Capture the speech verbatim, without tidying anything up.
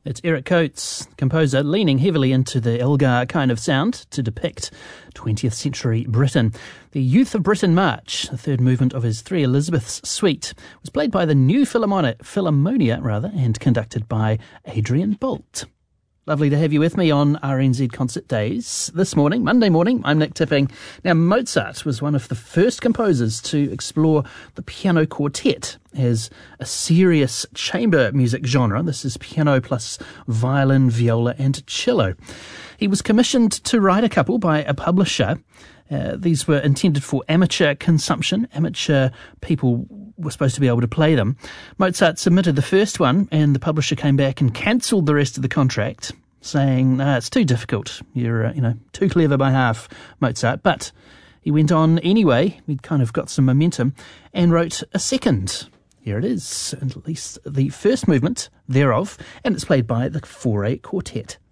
It's Eric Coates, composer, leaning heavily into the Elgar kind of sound to depict twentieth century Britain. The Youth of Britain March, the third movement of his Three Elizabeths suite, was played by the New Philharmonia, Philharmonia rather, and conducted by Adrian Bolt. Lovely to have you with me on R N Z Concert Days this morning, Monday morning. I'm Nick Tipping. Now, Mozart was one of the first composers to explore the piano quartet as a serious chamber music genre. This is piano plus violin, viola and cello. He was commissioned to write a couple by a publisher. Uh, these were intended for amateur consumption. Amateur people were supposed to be able to play them. Mozart submitted the first one, and the publisher came back and cancelled the rest of the contract, saying, nah, it's too difficult. You're, uh, you know, too clever by half, Mozart. But he went on anyway. We'd kind of got some momentum and wrote a second. Here it is, at least the first movement thereof, and it's played by the Fauré Quartet.